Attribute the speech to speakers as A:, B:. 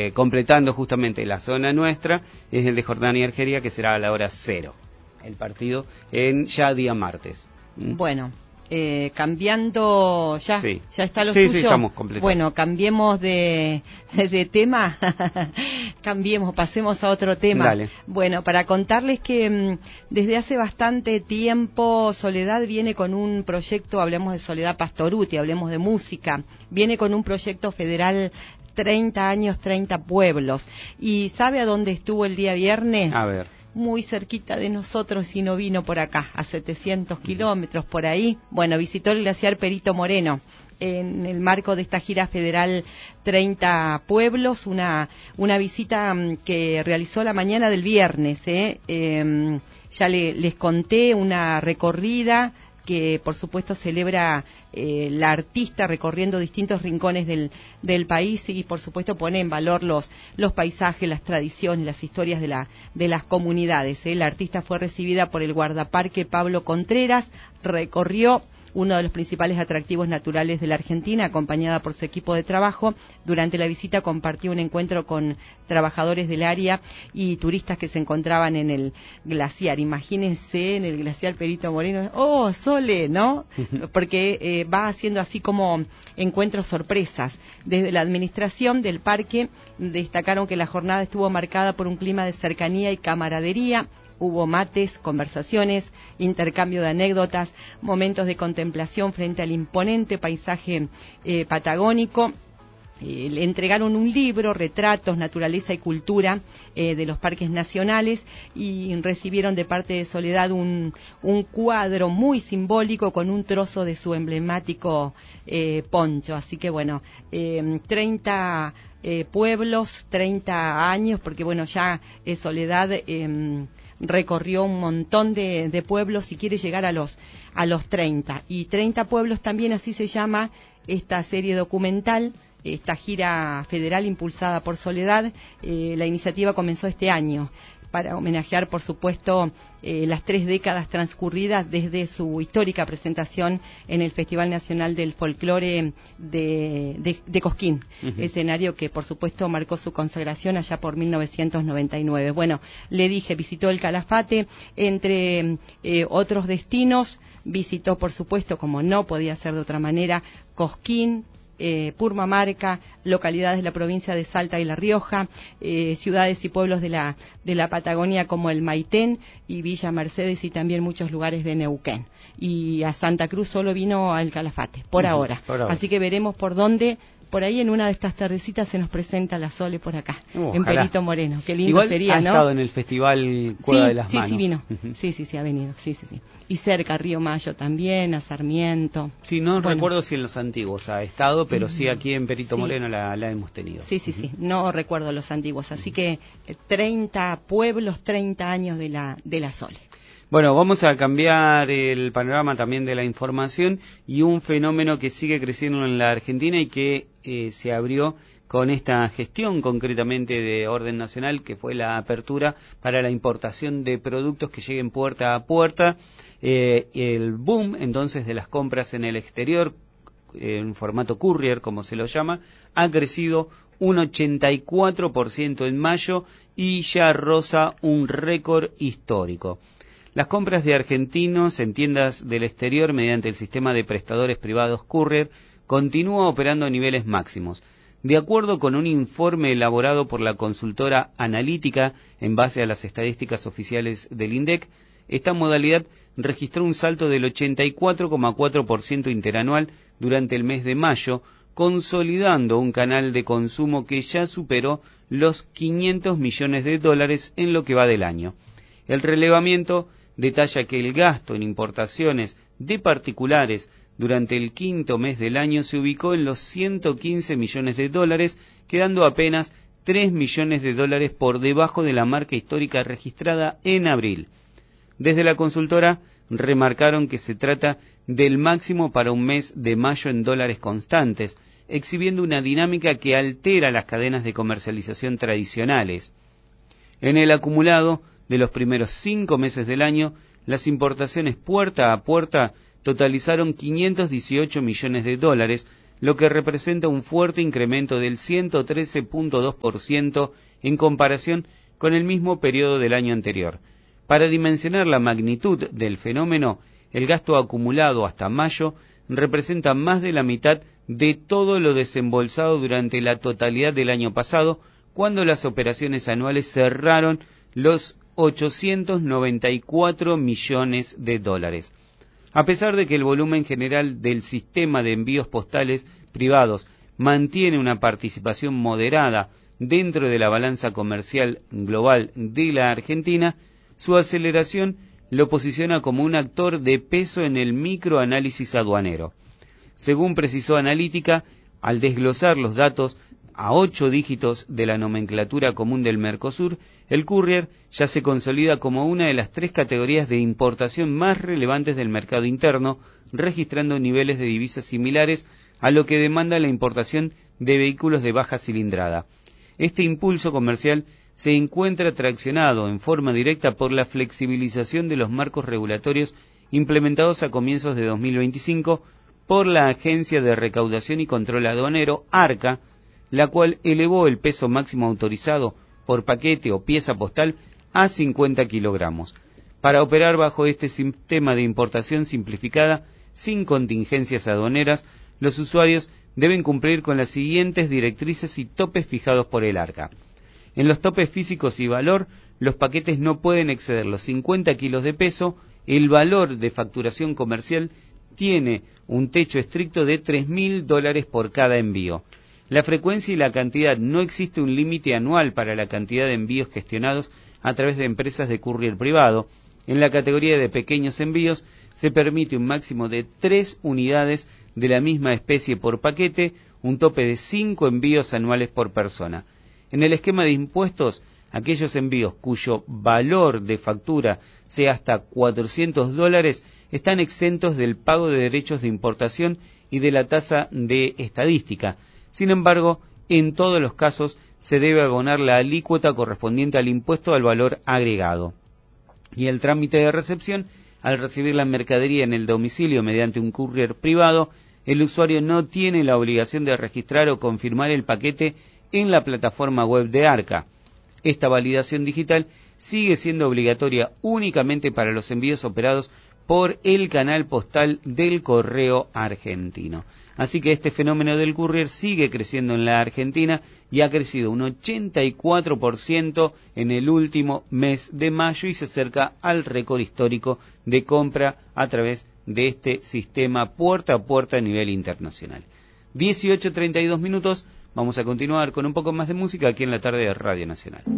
A: completando justamente la zona nuestra, es el de Jordania y Argelia, que será a la hora 0, el partido ya día martes.
B: Bueno, cambiando, ya está lo
A: suyo.
B: Sí,
A: estamos completando.
B: Bueno, cambiemos de tema, pasemos a otro tema.
A: Dale.
B: Bueno, para contarles que desde hace bastante tiempo Soledad viene con un proyecto, hablemos de Soledad Pastoruti, hablemos de música, viene con un proyecto federal 30 años, 30 pueblos. ¿Y sabe a dónde estuvo el día viernes?
A: A ver.
B: Muy cerquita de nosotros y no vino por acá, a 700 kilómetros por ahí. Bueno, visitó el glaciar Perito Moreno en el marco de esta gira federal 30 pueblos, una visita que realizó la mañana del viernes. Ya les conté una recorrida que por supuesto celebra la artista recorriendo distintos rincones del país y por supuesto pone en valor los paisajes, las tradiciones, las historias de las comunidades. La artista fue recibida por el guardaparque Pablo Contreras, recorrió uno de los principales atractivos naturales de la Argentina, acompañada por su equipo de trabajo. Durante la visita compartió un encuentro con trabajadores del área y turistas que se encontraban en el glaciar. Imagínense en el glaciar Perito Moreno, ¡oh, Sole!, ¿no? Porque va haciendo así como encuentros sorpresas. Desde la administración del parque destacaron que la jornada estuvo marcada por un clima de cercanía y camaradería. Hubo mates, conversaciones, intercambio de anécdotas, momentos de contemplación frente al imponente paisaje patagónico. Le entregaron un libro, Retratos, Naturaleza y Cultura de los Parques Nacionales, y recibieron de parte de Soledad un cuadro muy simbólico con un trozo de su emblemático poncho. Así que bueno, 30 pueblos, 30 años, porque bueno, ya Soledad recorrió un montón de pueblos y quiere llegar a los 30. Y 30 pueblos también, así se llama esta serie documental, esta gira federal impulsada por Soledad. La iniciativa comenzó este año para homenajear, por supuesto, las 3 décadas transcurridas desde su histórica presentación en el Festival Nacional del Folclore de Cosquín, escenario que, por supuesto, marcó su consagración allá por 1999. Bueno, le dije, visitó el Calafate, entre otros destinos, visitó, por supuesto, como no podía ser de otra manera, Cosquín, Purmamarca, localidades de la provincia de Salta y La Rioja, ciudades y pueblos de la Patagonia como el Maitén y Villa Mercedes, y también muchos lugares de Neuquén. Y a Santa Cruz solo vino al Calafate, por ahora. Así que veremos por dónde. Por ahí en una de estas tardecitas se nos presenta la Sole por acá, en Perito Moreno. Qué lindo
A: Igual
B: sería, ¿no?
A: Ha estado en el festival Cueva de las Manos.
B: Sí, vino. Sí, ha venido. Sí. Y cerca, Río Mayo también, a Sarmiento.
A: Sí, no recuerdo si en los antiguos ha estado, pero sí aquí en Perito Moreno la hemos tenido.
B: Sí. No recuerdo los antiguos. Así que 30 pueblos, 30 años de la Sole.
A: Bueno, vamos a cambiar el panorama también de la información y un fenómeno que sigue creciendo en la Argentina y que se abrió con esta gestión concretamente de orden nacional, que fue la apertura para la importación de productos que lleguen puerta a puerta. El boom entonces de las compras en el exterior, en formato courier como se lo llama, ha crecido un 84% en mayo y ya roza un récord histórico. Las compras de argentinos en tiendas del exterior mediante el sistema de prestadores privados Courier continúa operando a niveles máximos. De acuerdo con un informe elaborado por la consultora Analítica en base a las estadísticas oficiales del INDEC, esta modalidad registró un salto del 84,4% interanual durante el mes de mayo, consolidando un canal de consumo que ya superó los $500 millones en lo que va del año. El relevamiento detalla que el gasto en importaciones de particulares durante el quinto mes del año se ubicó en los $115 millones, quedando apenas $3 millones por debajo de la marca histórica registrada en abril. Desde la consultora remarcaron que se trata del máximo para un mes de mayo en dólares constantes, exhibiendo una dinámica que altera las cadenas de comercialización tradicionales. En el acumulado de los primeros 5 meses del año, las importaciones puerta a puerta totalizaron $518 millones, lo que representa un fuerte incremento del 113.2% en comparación con el mismo periodo del año anterior. Para dimensionar la magnitud del fenómeno, el gasto acumulado hasta mayo representa más de la mitad de todo lo desembolsado durante la totalidad del año pasado, cuando las operaciones anuales cerraron los 894 millones de dólares. A pesar de que el volumen general del sistema de envíos postales privados mantiene una participación moderada dentro de la balanza comercial global de la Argentina, su aceleración lo posiciona como un actor de peso en el microanálisis aduanero. Según precisó Analítica, al desglosar los datos a 8 dígitos de la nomenclatura común del Mercosur, el courier ya se consolida como una de las 3 categorías de importación más relevantes del mercado interno, registrando niveles de divisas similares a lo que demanda la importación de vehículos de baja cilindrada. Este impulso comercial se encuentra traccionado en forma directa por la flexibilización de los marcos regulatorios implementados a comienzos de 2025 por la Agencia de Recaudación y Control Aduanero, ARCA, la cual elevó el peso máximo autorizado por paquete o pieza postal a 50 kilogramos. Para operar bajo este sistema de importación simplificada, sin contingencias aduaneras, los usuarios deben cumplir con las siguientes directrices y topes fijados por el ARCA. En los topes físicos y valor, los paquetes no pueden exceder los 50 kilos de peso, el valor de facturación comercial tiene un techo estricto de $3.000 por cada envío. La frecuencia y la cantidad: no existe un límite anual para la cantidad de envíos gestionados a través de empresas de courier privado. En la categoría de pequeños envíos se permite un máximo de 3 unidades de la misma especie por paquete, un tope de 5 envíos anuales por persona. En el esquema de impuestos, aquellos envíos cuyo valor de factura sea hasta $400 están exentos del pago de derechos de importación y de la tasa de estadística. Sin embargo, en todos los casos se debe abonar la alícuota correspondiente al impuesto al valor agregado. Y el trámite de recepción: al recibir la mercadería en el domicilio mediante un courier privado, el usuario no tiene la obligación de registrar o confirmar el paquete en la plataforma web de ARCA. Esta validación digital sigue siendo obligatoria únicamente para los envíos operados por el canal postal del correo argentino. Así que este fenómeno del courier sigue creciendo en la Argentina y ha crecido un 84% en el último mes de mayo y se acerca al récord histórico de compra a través de este sistema puerta a puerta a nivel internacional. 18:32 minutos, vamos a continuar con un poco más de música aquí en la tarde de Radio Nacional.